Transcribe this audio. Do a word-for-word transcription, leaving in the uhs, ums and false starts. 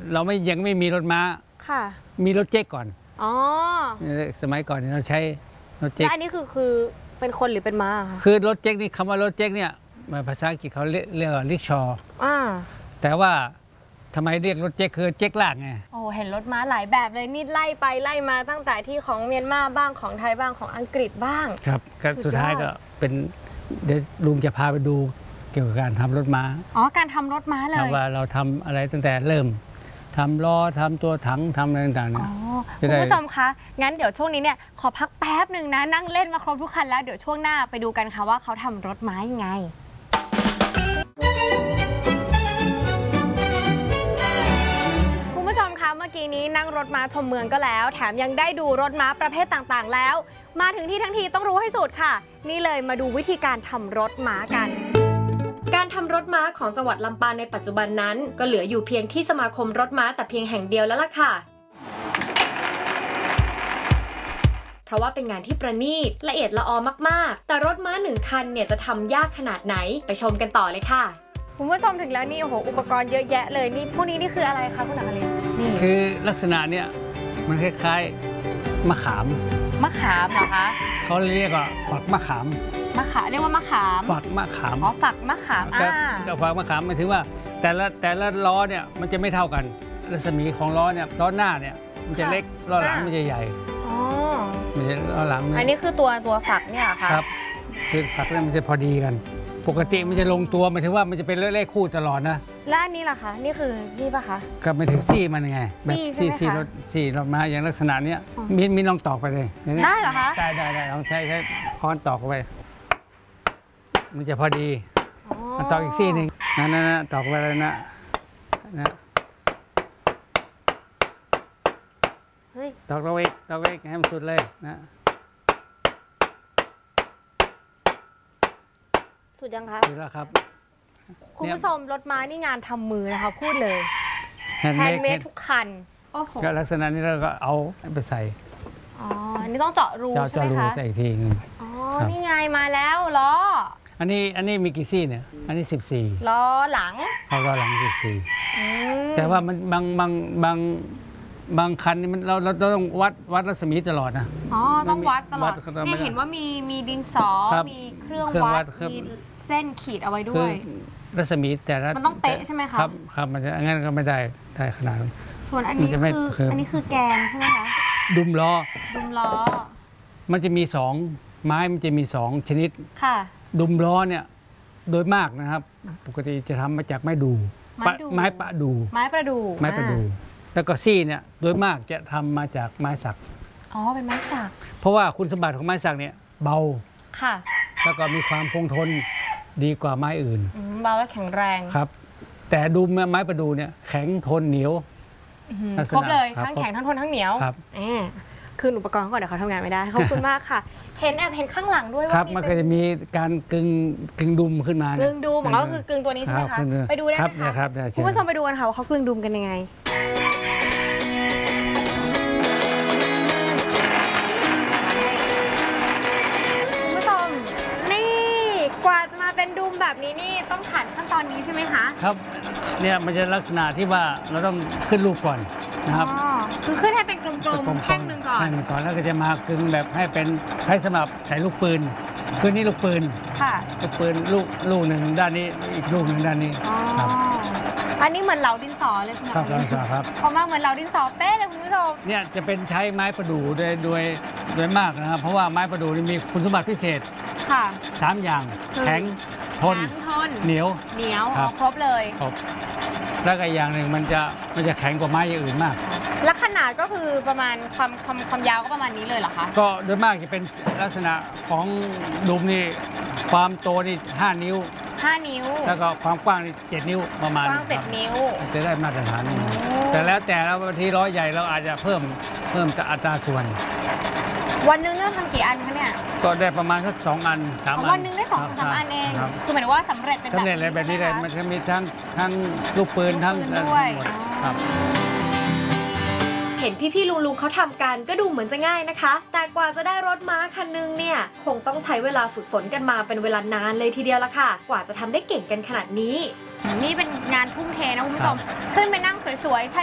เราไม่ยังไม่มีรถม้าค่ะมีรถเจ๊กก่อนอ๋อสมัยก่อนเราใช้รถเจ๊กอันนี้คือคือเป็นคนหรือเป็นม้าคะคือรถเจ๊กนี่คำว่ารถเจ๊กเนี่ยภาษาอังกฤษเขาเรียกว่าริกชออ่าแต่ว่าทำไมเรียกรถเจ๊กคือเจ๊กลากไงโอ้เห็นรถม้าหลายแบบเลยนี่ไล่ไปไล่มาตั้งแต่ที่ของเมียนมาบ้างของไทยบ้างของอังกฤษบ้างครับก็สุดท้ายก็เป็นเดี๋ยวลุงจะพาไปดูเกี่ยวกับการทำรถม้าอ๋อการทำรถม้าเลยว่าเราทำอะไรตั้งแต่เริ่มทำล้อทำตัวถังทำอะไรต่างๆเนี่ยคุณผู้ชมคะงั้นเดี๋ยวช่วงนี้เนี่ยขอพักแป๊บหนึ่งนะนั่งเล่นมาครบทุกคันแล้วเดี๋ยวช่วงหน้าไปดูกันค่ะว่าเขาทำรถม้ายังไงคุณผู้ชมคะเมื่อกี้นี้นั่งรถม้าชมเมืองก็แล้วแถมยังได้ดูรถม้าประเภทต่างๆแล้วมาถึงที่ทั้งทีต้องรู้ให้สุดค่ะนี่เลยมาดูวิธีการทำรถม้ากันการทำรถม้าของจังหวัดลำปางในปัจจุบันนั้นก็เหลืออยู่เพียงที่สมาคมรถม้าแต่เพียงแห่งเดียวแล้วล่ะค่ะเพราะว่าเป็นงานที่ประณีตละเอียดละออมากๆแต่รถม้าหนึ่งคันเนี่ยจะทำยากขนาดไหนไปชมกันต่อเลยค่ะคุณผู้ชมถึงแล้วนี่โอ้โหอุปกรณ์เยอะแยะเลยนี่พวกนี้นี่คืออะไรคะคุณอาลีนี่คือลักษณะเนี่ยมันคล้ายๆมะขามมะขามเหรอคะเขาเรียกว่าฝักมะขามมะขามเรียกว่ามะขามฝักมะขามอ๋อฝักมะขามอ่าแต่ฝักมะขามหมายถึงว่าแต่ละแต่ละล้อเนี่ยมันจะไม่เท่ากันรัศมีของล้อเนี่ยล้อหน้าเนี่ยมันจะเล็กล้อหลังมันจะใหญ่อ๋อมันจะล้อหลังอันนี้คือตัวตัวฝักเนี่ยค่ะครับคือฝักเนี่ยมันจะพอดีกันปกติมันจะลงตัวหมายถึงว่ามันจะเป็นเลขคู่ตลอดนะและอันนี้ล่ะคะนี่คือนี่ปะคะก็ไม่ถึงซี่มันไงแบบซี่ซี่รถซี่รถม้าอย่างลักษณะเนี้ยมีมีลองตอกไปเลยได้เหรอคะได้ได้ได้ลองใช้ใช้ค้อนตอกไปมันจะพอดีมันตอกอีกซี่หนึ่งนั่นนั่นตอกไปเลยนะนะตอกเราเองตอกเองให้มันสุดเลยนะสุดยังคะสุดแล้วครับคุณผู้ชมรถม้านี่งานทำมือนะคะพูดเลยแฮนด์เมดทุกคันโอ้โหก็ลักษณะนี้เราก็เอาไปใส่อ๋ออันนี้ต้องเจาะรูใช่ไหมคะเจาะรูใส่ทีนึงอ๋อนี่ไงมาแล้วล้ออันนี้อันนี้มีกี่ซี่เนี่ยอันนี้สิบสี่ล้อหลังเอาล้อหลังสิบสี่แต่ว่ามันบางบางบางบางคันนี่มันเราเราต้องวัดวัดรัศมีตลอดนะอ๋อต้องวัดตลอดเนี่ยเห็นว่ามีมีดินสอมีเครื่องวัดมีเส้นขีดเอาไว้ด้วยรัศมีแต่ละมันต้องเป๊ะใช่ไหมคะครับครับมันจะงั้นก็ไม่ได้ได้ขนาดนั้นส่วนอันนี้คืออันนี้คือแกนใช่ไหมคะดุมล้อดุมล้อมันจะมีสองไม้มันจะมีสองชนิดค่ะดุมล้อเนี่ยโดยมากนะครับปกติจะทำมาจากไม้ดูไม้ปะดูไม้ประดูไม้ประดูแล้วก็ซี่เนี่ยโดยมากจะทำมาจากไม้สักอ๋อเป็นไม้สักเพราะว่าคุณสมบัติของไม้สักเนี่ยเบาค่ะแล้วก็มีความคงทนดีกว่าไม้อื่นเบาและแข็งแรงครับแต่ดูไม้ประดูเนี่ยแข็งทนเหนียวครบเลยทั้งแข็งทั้งทนทั้งเหนียวครับคืออุปกรณ์ก่อนเดี๋ยวเขาทำงานไม่ได้ขอบคุณมากค่ะเห็นแอบเห็นข้างหลังด้วยว่าครับมันก็จะมีการกึ่งกึ่งดุมขึ้นมากึ่งดุมของเขาคือกึ่งตัวนี้ใช่ไหมคะไปดูได้ไหมคะคุณผู้ชมไปดูกันค่ะว่าเขากึ่งดุมกันยังไงกว่าจะมาเป็นดุมแบบนี้นี่ต้องผ่านขั้นตอนนี้ใช่ไหมคะครับเนี่ยมันจะลักษณะที่ว่าเราต้องขึ้นรูปก่อนนะครับคือขึ้นให้เป็นกลมๆแท่งหนึ่งก่อนแท่งหนึ่งก่อนแล้วก็จะมากึ่งแบบให้เป็นให้สำหรับใส่ลูกปืนคือนี่ลูกปืนค่ะลูกปืนลูกลูกหนึ่งด้านนี้อีกลูกหนึ่งด้านนี้ครับอันนี้เหมือนเหลาดินสอเลยคุณครับเหลาดินสอครับพอมาเหมือนเหลาดินสอเป๊ะเลยคุณผู้ชมเนี่ยจะเป็นใช้ไม้ประดู่โดยโดยโดยมากนะครับเพราะว่าไม้ประดู่มีคุณสมบัติพิเศษสามอย่างแข็งทนเหนียวเหนียวครบเลยครบแล้วก็อย่างหนึ่งมันจะมันจะแข็งกว่าไม้อย่างอื่นมากและขนาดก็คือประมาณความความความยาวก็ประมาณนี้เลยเหรอคะก็โดยมากจะเป็นลักษณะของดุมนี่ความโตนี่ห้านิ้วห้านิ้วแล้วก็ความกว้างนี่เจ็ดนิ้วประมาณกว้างเจ็ดนิ้วจะได้มาตรฐานแต่แล้วแต่แล้วบางทีล้อใหญ่เราอาจจะเพิ่มเพิ่มอัตราส่วนวันนึงเนี่ยทำกี่อันคะเนี่ยก็ได้ประมาณสักสองอันสามอันวันนึงได้สองสามอันเองคือหมายถึงว่าสำเร็จเป็นแบบนี้แบบนี้เลยมันจะมีทั้งทั้งลูกปืนทั้งด้วยครับเห็นพี่ๆลุงๆเขาทำกันก็ดูเหมือนจะง่ายนะคะแต่กว่าจะได้รถม้าคันนึงเนี่ยคงต้องใช้เวลาฝึกฝนกันมาเป็นเวลานานเลยทีเดียวละค่ะกว่าจะทำได้เก่งกันขนาดนี้นี่เป็นงานทุ่มเทนะคุณผู้ชมขึ้นไปนั่งสวยๆใช่